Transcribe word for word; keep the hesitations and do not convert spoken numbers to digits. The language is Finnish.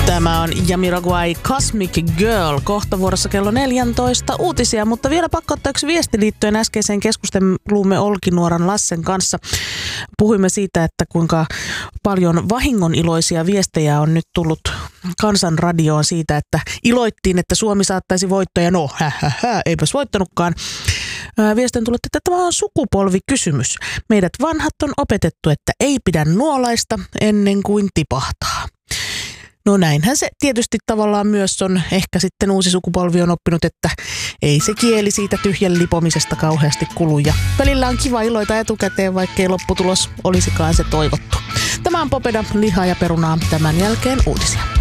Tämä on Jamiroquai Cosmic Girl, kohta vuorossa kello neljätoista uutisia, mutta vielä pakko ottaa yksi viesti liittyen äskeiseen keskusteluumme Olkinuoran Lassen kanssa. Puhuimme siitä, että kuinka paljon vahingoniloisia viestejä on nyt tullut Kansanradioon siitä, että iloittiin, että Suomi saattaisi voittoa ja no, hä, hä, hä, eipäs voittanutkaan. Viestin tullut, että tämä on sukupolvikysymys. Meidät vanhat on opetettu, että ei pidä nuolaista ennen kuin tipahtaa. No näinhän se tietysti tavallaan myös on. Ehkä sitten uusi sukupolvi on oppinut, että ei se kieli siitä tyhjän lipomisesta kauheasti kulu. Ja välillä on kiva iloita etukäteen, vaikkei lopputulos olisikaan se toivottu. Tämä on Popeda, lihaa ja perunaa. Tämän jälkeen uutisia.